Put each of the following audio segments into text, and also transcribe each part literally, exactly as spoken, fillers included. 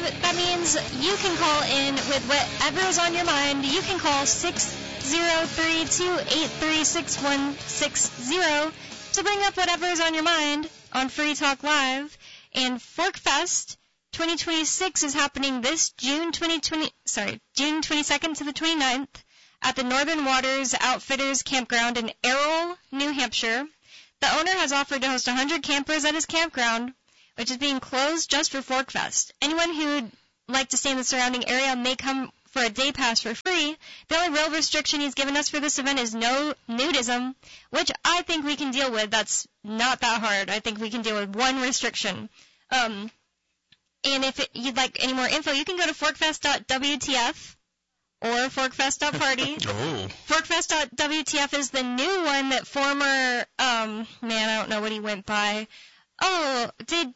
Live. That means you can call in with whatever is on your mind. You can call six zero three, two eight three, six one six zero to bring up whatever is on your mind on Free Talk Live. And Forkfest twenty twenty-six is happening this June twenty twenty, sorry, June twenty-second to the twenty-ninth at the Northern Waters Outfitters Campground in Errol, New Hampshire. The owner has offered to host one hundred campers at his campground, which is being closed just for Forkfest. Anyone who would like to stay in the surrounding area may come for a day pass for free. The only real restriction he's given us for this event is no nudism, which I think we can deal with. That's not that hard. I think we can deal with one restriction. Um, and if it, you'd like any more info, you can go to forkfest dot w t f or forkfest dot party. Oh. forkfest dot w t f is the new one that former, um, man, I don't know what he went by. Oh, did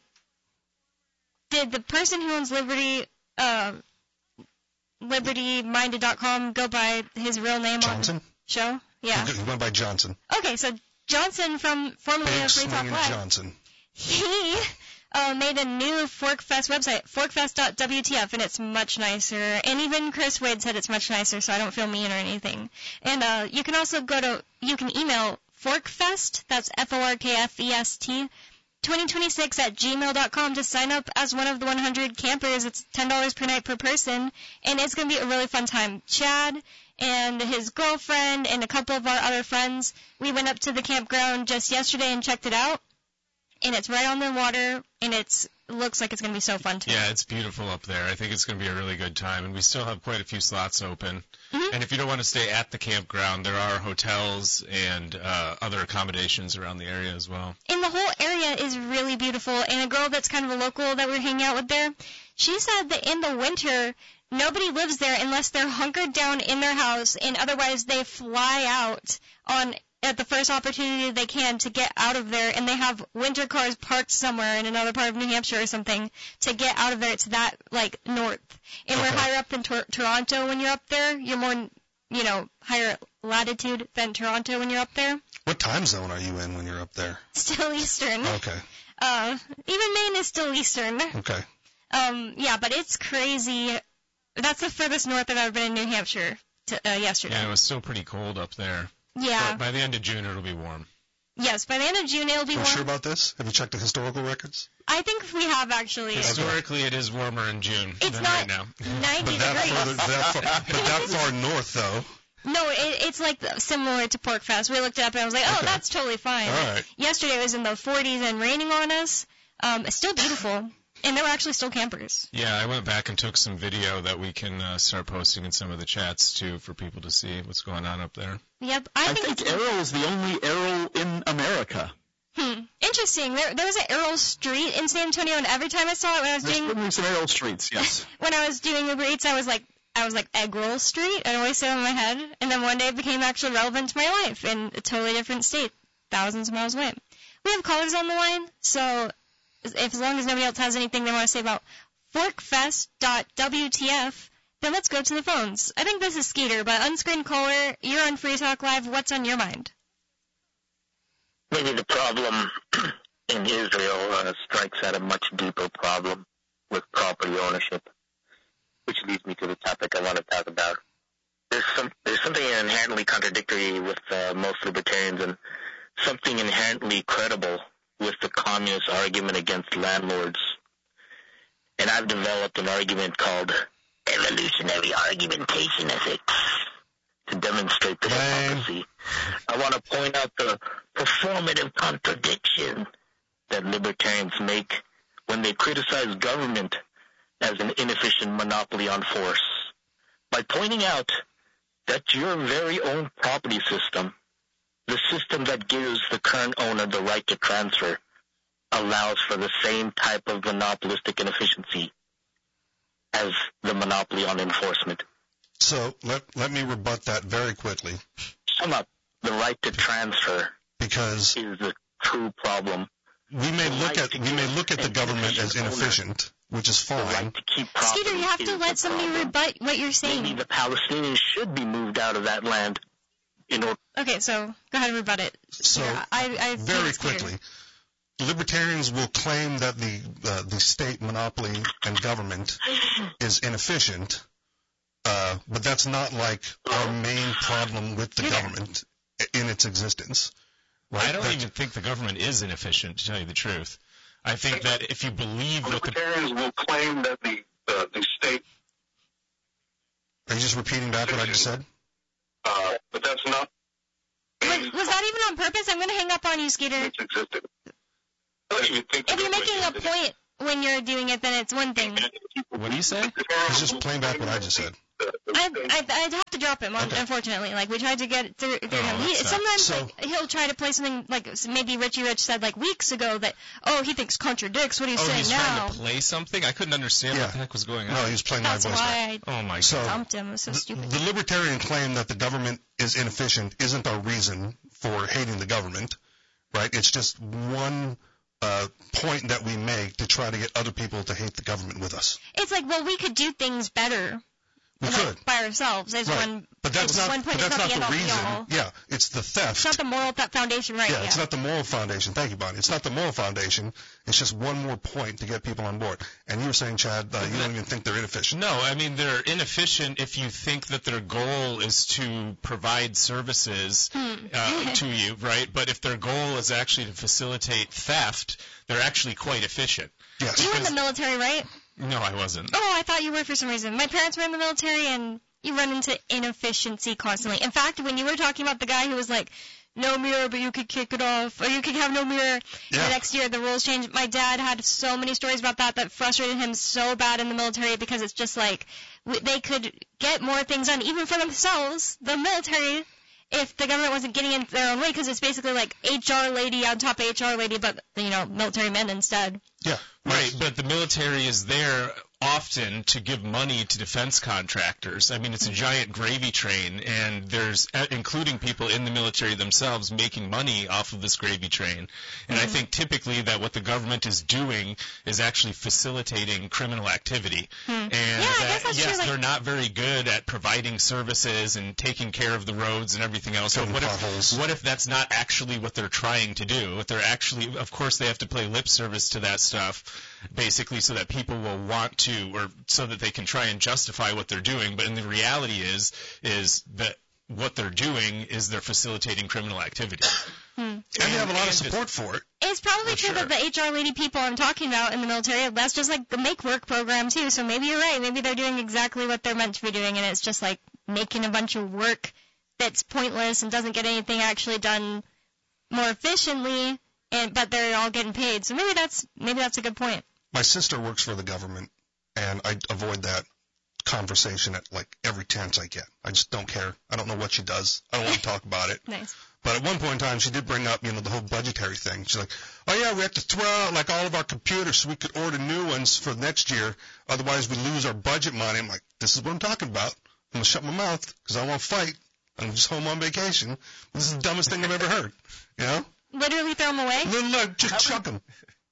did the person who owns Liberty, uh, liberty minded dot com go by his real name Johnson? on the show? Yeah. He went by Johnson. Okay, so Johnson from formerly Big of Free Talk swinging Live, Johnson. he uh, made a new Forkfest website, forkfest dot w t f, and it's much nicer. And even Chris Wade said it's much nicer, so I don't feel mean or anything. And uh, you can also go to, you can email Forkfest, that's F O R K F E S T, twenty twenty-six at gmail dot com to sign up as one of the one hundred campers. It's ten dollars per night per person, and it's going to be a really fun time. Chad and his girlfriend and a couple of our other friends, we went up to the campground just yesterday and checked it out, and it's right on the water, and it's, it looks like it's going to be so fun too. Yeah, it's beautiful up there. I think it's going to be a really good time, and we still have quite a few slots open. Mm-hmm. And if you don't want to stay at the campground, there are hotels and uh, other accommodations around the area as well. And the whole area is really beautiful, and a girl that's kind of a local that we're hanging out with there, she said that in the winter, nobody lives there unless they're hunkered down in their house, and otherwise they fly out on at the first opportunity they can to get out of there, and they have winter cars parked somewhere in another part of New Hampshire or something to get out of there. It's that, like, north. And Okay. we're higher up than Tor- Toronto when you're up there. You're more, you know, higher latitude than Toronto when you're up there. What time zone are you in when you're up there? Still Eastern. Okay. Uh, even Maine is still Eastern. Okay. Um, yeah, but it's crazy. That's the furthest north I've ever been in New Hampshire to, uh, yesterday. Yeah, it was still pretty cold up there. Yeah. But by the end of June, it'll be warm. Yes, by the end of June it'll be Are you warm. sure about this? Have you checked the historical records? I think we have actually. Historically, it is warmer in June It's than not right now. ninety But that, degrees. further, that, far, but that far north, though. No, it, it's like similar to Porkfest. We looked it up and I was like, oh, Okay. that's totally fine. All right. Yesterday it was in the forties and raining on us. Um, it's still beautiful. And there were actually still campers. Yeah, I went back and took some video that we can uh, start posting in some of the chats, too, for people to see what's going on up there. Yep, I, I think, think it's Errol is the only Errol in America. hmm, interesting. There, there was an Errol Street in San Antonio, and every time I saw it when I was There's doing certainly some Errol streets, yes. when I was doing Uber Eats, I was like, I was like Egg Roll Street. I'd always say it in my head, and then one day it became actually relevant to my life in a totally different state, thousands of miles away. We have callers on the line, so if as long as nobody else has anything they want to say about forkfest dot w t f, then let's go to the phones. I think this is Skeeter, but unscreened caller, you're on Free Talk Live. What's on your mind? Maybe the problem in Israel uh, strikes at a much deeper problem with property ownership, which leads me to the topic I want to talk about. There's some there's something inherently contradictory with uh, most libertarians and something inherently credible with the communist argument against landlords. And I've developed an argument called evolutionary argumentation ethics to demonstrate this hypocrisy. I want to point out the performative contradiction that libertarians make when they criticize government as an inefficient monopoly on force by pointing out that your very own property system, the system that gives the current owner the right to transfer, allows for the same type of monopolistic inefficiency as the monopoly on enforcement. So let let me rebut that very quickly. Sum up, the right to transfer because is the true problem. We may look at we may look at the government as inefficient, which is The fine. right to keep property Skeeter, you have to is let the somebody problem. rebut what you're saying. Maybe the Palestinians should be moved out of that land in order. Okay, so go ahead and rebut it. So Yeah, I, I very Skeeter. quickly, libertarians will claim that the uh, the state monopoly and government is inefficient, uh, but that's not like our main problem with the government in its existence. Right? I don't That's, even think the government is inefficient, to tell you the truth. I think that if you believe what the libertarians will claim that the uh, the state. Are you just repeating back what I just said? Uh, but that's not. Was, was that even on purpose? I'm going to hang up on you, Skeeter. It's existed. I don't even think If you're making a point when you're doing it, then it's one thing. what do you say? He's just playing back what I just said. I, I, I'd have to drop him, Okay. unfortunately. Like, we tried to get through, through Oh, him. He, that sucks. sometimes So- like, he'll try to play something, like maybe Richie Rich said, like, weeks ago that, oh, he thinks contradicts what he's Oh, saying he's now. trying to play something? I couldn't understand Yeah. what the heck was going on. No, he was playing That's my voice back. why I Oh, my So God. dumped him. It was so the, stupid. the libertarian claim that the government is inefficient isn't our reason for hating the government, right? It's just one uh, point that we make to try to get other people to hate the government with us. It's like, well, we could do things better. We like, could. by ourselves. There's Right. one. But that's it's not, one but point. that's It's not, not the, the end all, reason. be all. Yeah, it's the theft. It's not the moral th- foundation, right? Yeah, it's not the moral foundation. Thank you, Bonnie. It's not the moral foundation. It's just one more point to get people on board. And you were saying, Chad, uh, you don't even think they're inefficient. No, I mean, they're inefficient if you think that their goal is to provide services uh, to you, right? But if their goal is actually to facilitate theft, they're actually quite efficient. Yes. You were in the military, right? No, I wasn't. Oh, I thought you were for some reason. My parents were in the military, and you run into inefficiency constantly. In fact, when you were talking about the guy who was like, no mirror, but you could kick it off, or you could have no mirror, Yeah. the next year the rules changed. My dad had so many stories about that that frustrated him so bad in the military because it's just like w- they could get more things done, even for themselves, the military, if the government wasn't getting in their own way, because it's basically like H R lady on top of H R lady, but, you know, military men instead. Yeah. Right, but the military is there often to give money to defense contractors. I mean, it's a giant gravy train, and there's, uh, including people in the military themselves, making money off of this gravy train. And I think typically that what the government is doing is actually facilitating criminal activity. And Yeah, I that, guess that's yes, true, like- they're not very good at providing services and taking care of the roads and everything else. So Cutting what potholes. if, what if that's not actually what they're trying to do? What they're actually, of course, they have to play lip service to that stuff, basically so that people will want to, or so that they can try and justify what they're doing. But in the reality is, is that what they're doing is they're facilitating criminal activity. And they have a lot of And- support for it. It's probably For true sure. that the H R lady people I'm talking about in the military, that's just like the Make Work program too. So maybe you're right. Maybe they're doing exactly what they're meant to be doing, and it's just like making a bunch of work that's pointless and doesn't get anything actually done more efficiently, and but they're all getting paid. So maybe that's maybe that's a good point. My sister works for the government, and I avoid that conversation at like every chance I get. I just don't care. I don't know what she does. I don't want to talk about it. Nice. But at one point in time, she did bring up, you know, the whole budgetary thing. She's like, oh, yeah, we have to throw out, like, all of our computers so we could order new ones for next year. Otherwise, we lose our budget money. I'm like, this is what I'm talking about. I'm going to shut my mouth because I won't fight. I'm just home on vacation. This is the dumbest thing I've ever heard. You know? Literally throw them away. Look, look, just chuck them.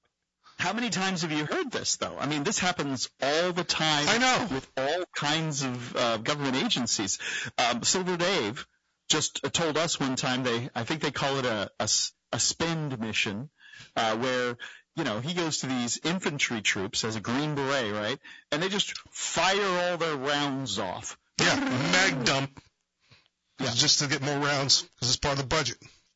How many times have you heard this, though? I mean, this happens all the time I know. with all kinds of uh, government agencies. Um, Silver Dave just uh, told us one time they, I think they call it a, a, s- a spend mission, uh, where, you know, he goes to these infantry troops as a Green Beret, right? And they just fire all their rounds off. Yeah, mag dump. Yeah. Just to get more rounds because it's part of the budget.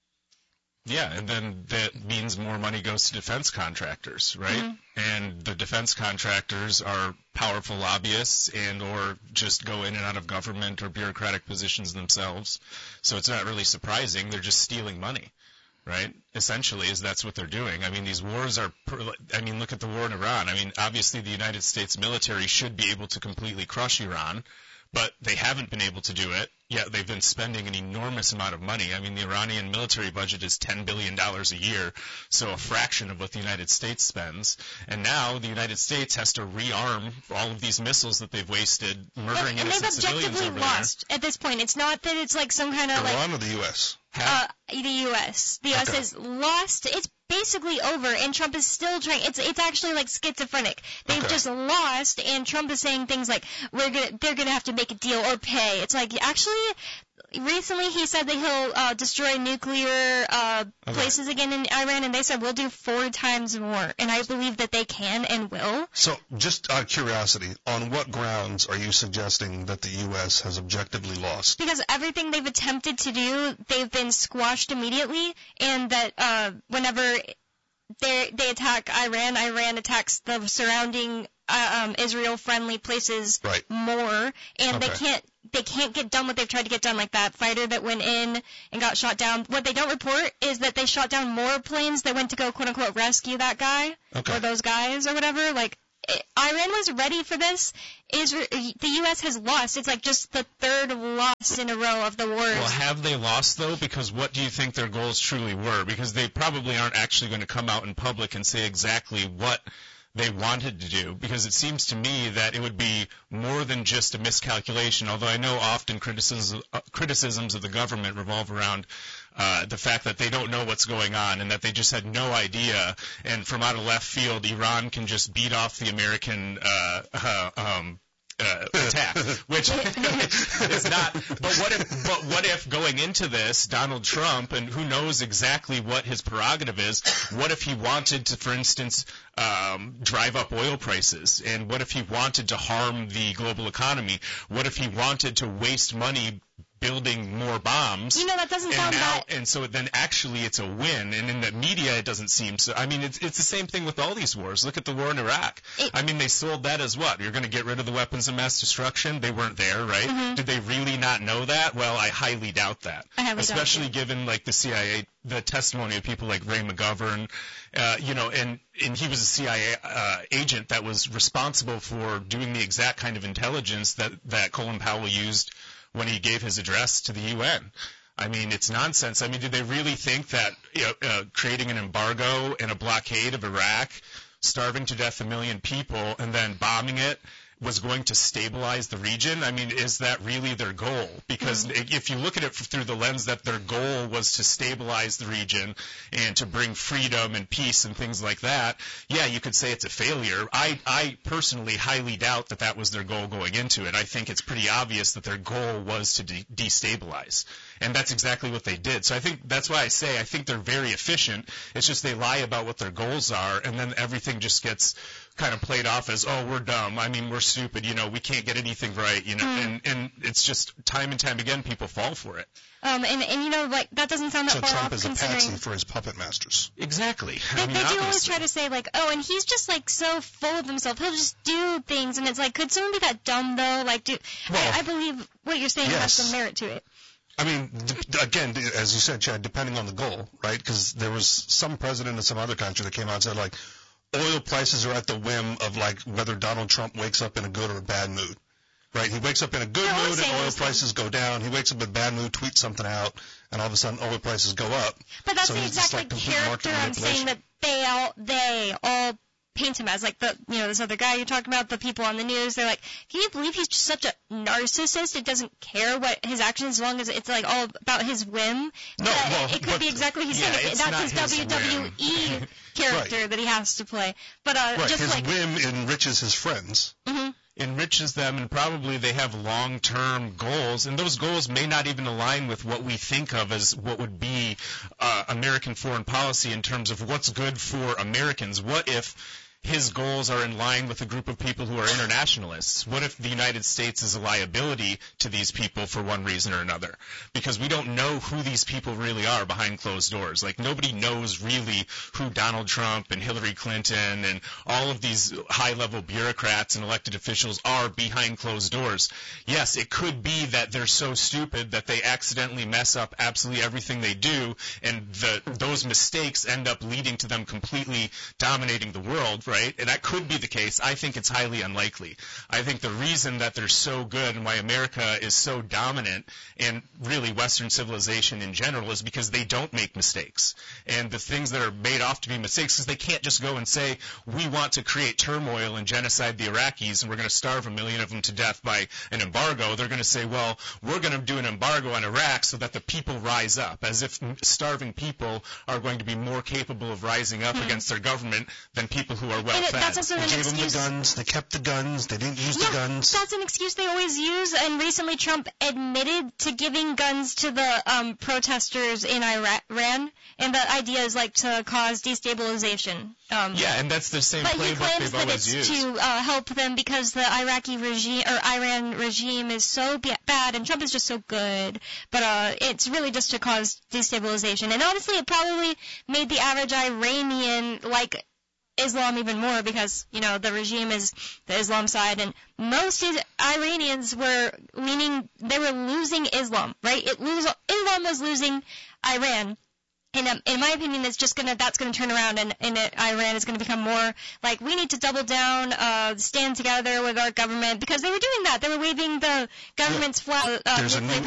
Yeah, and then that means more money goes to defense contractors, right? And the defense contractors are powerful lobbyists and or just go in and out of government or bureaucratic positions themselves. So it's not really surprising. They're just stealing money, right? Essentially, is that's what they're doing. I mean, these wars are, I mean, look at the war in Iran. I mean, obviously the United States military should be able to completely crush Iran, but they haven't been able to do it, yet they've been spending an enormous amount of money. I mean, the Iranian military budget is ten billion dollars a year, so a fraction of what the United States spends. And now the United States has to rearm all of these missiles that they've wasted, murdering And, and they've innocent civilians objectively over lost at this point. It's not that it's like some kind of like Iran or the U S? there. uh, Have- the U S. The U S Okay. has lost. It's basically over, and Trump is still trying. It's it's actually like schizophrenic. They've Okay. just lost, and Trump is saying things like, "We're gonna, they're gonna have to make a deal or pay." It's like actually, recently he said that he'll uh, destroy nuclear uh, Okay. places again in Iran, and they said we'll do four times more. And I believe that they can and will. So, just out of curiosity, on what grounds are you suggesting that the U S has objectively lost? Because everything they've attempted to do, they've been squashed immediately, and that uh, whenever they they attack Iran, Iran attacks the surrounding uh, um, Israel-friendly places Right. more, and they Okay. can't they can't get done what they've tried to get done, like that fighter that went in and got shot down. What they don't report is that they shot down more planes that went to go quote unquote rescue that guy Okay. or those guys or whatever. Like it, Iran was ready for this. Israel, the U S has lost. It's like just the third loss in a row of the wars. Well, have they lost, though? Because what do you think their goals truly were? Because they probably aren't actually going to come out in public and say exactly what they wanted to do, because it seems to me that it would be more than just a miscalculation, although I know often criticisms, uh, criticisms of the government revolve around uh, the fact that they don't know what's going on and that they just had no idea, and from out of left field, Iran can just beat off the American uh, uh, um, uh, attack, which is not. But what if? But what if going into this, Donald Trump, and who knows exactly what his prerogative is? What if he wanted to, for instance, um, drive up oil prices? And what if he wanted to harm the global economy? What if he wanted to waste money building more bombs? You know, that doesn't and sound now, that. and so then actually it's a win, and in the media it doesn't seem so. I mean, it's it's the same thing with all these wars. Look at the war in Iraq. It, I mean, they sold that as what? You're going to get rid of the weapons of mass destruction? They weren't there, right? Mhm. Did they really not know that? Well, I highly doubt that. I highly doubt Especially it. given like the C I A, the testimony of people like Ray McGovern, uh, you know, and and he was a C I A uh, agent that was responsible for doing the exact kind of intelligence that that Colin Powell used when he gave his address to the U N. I mean, it's nonsense. I mean, did they really think that you know, uh, creating an embargo and a blockade of Iraq, starving to death a million people, and then bombing it was going to stabilize the region? I mean, is that really their goal? Because Mm-hmm. if you look at it through the lens that their goal was to stabilize the region and to bring freedom and peace and things like that, yeah, you could say it's a failure. I, I personally highly doubt that that was their goal going into it. I think it's pretty obvious that their goal was to de- destabilize. And that's exactly what they did. So I think that's why I say I think they're very efficient. It's just they lie about what their goals are, and then everything just gets kind of played off as, oh, we're dumb. I mean, we're stupid. You know, we can't get anything right. You know, Mm. and and it's just time and time again people fall for it. Um, and, and you know, like, that doesn't sound that So far Trump off is a considering. patsy for his puppet masters. Exactly. They, I mean, they do always obviously. try to say, like, oh, and he's just, like, so full of himself. He'll just do things, and it's like, could someone be that dumb, though? Like, do, Well, I, I believe what you're saying has yes. some merit to it. I mean, d- again, d- as you said, Chad, depending on the goal, right? Because there was some president of some other country that came out and said, like, oil prices are at the whim of, like, whether Donald Trump wakes up in a good or a bad mood, right? He wakes up in a good No, I'm mood saying and oil those prices go down. He wakes up in a bad mood, tweets something out, and all of a sudden oil prices go up. But that's So the he's exact just, like, like, complete character market I'm saying manipulation. that they all they all paint him as. Like the you know this other guy you talked about, the people on the news. They're like, can you believe he's just such a narcissist? It doesn't care what his actions, as long as it's like all about his whim. No, But well, it could but- be exactly what he's Yeah, saying. it's That's not his, his W W E whim. character Right. that he has to play. But uh, Right, just his like whim enriches his friends. hmm enriches them, and probably they have long-term goals, and those goals may not even align with what we think of as what would be uh, American foreign policy in terms of what's good for Americans. What if his goals are in line with a group of people who are internationalists? What if the United States is a liability to these people for one reason or another? Because we don't know who these people really are behind closed doors. Like, nobody knows really who Donald Trump and Hillary Clinton and all of these high-level bureaucrats and elected officials are behind closed doors. Yes, it could be that they're so stupid that they accidentally mess up absolutely everything they do, and the, those mistakes end up leading to them completely dominating the world, right? And that could be the case. I think it's highly unlikely. I think the reason that they're so good and why America is so dominant, and really Western civilization in general, is because they don't make mistakes. And the things that are made off to be mistakes is they can't just go and say, we want to create turmoil and genocide the Iraqis and we're going to starve a million of them to death by an embargo. They're going to say, well, we're going to do an embargo on Iraq so that the people rise up, as if starving people are going to be more capable of rising up against their government than people who are well and it, fed. that's also They an gave them the excuse. guns. They kept the guns. They didn't use Yeah, the guns. that's an excuse they always use, and recently Trump admitted to giving guns to the um, protesters in Iran, and the idea is like to cause destabilization. Um, Yeah, and that's the same But he playbook claims they've that always it's used. to uh, help them because the Iraqi regime or Iran regime is so b- bad, and Trump is just so good. But uh, it's really just to cause destabilization. And honestly, it probably made the average Iranian like Islam even more because, you know, the regime is the Islam side, and most is- Iranians were leaning, they were losing Islam, right? It lose, Islam was losing Iran. And um, in my opinion, it's just gonna that's gonna turn around, and, and it, Iran is gonna become more like we need to double down, uh, stand together with our government, because they were doing that. They were waving the government's flag. Uh, There's a nuclear new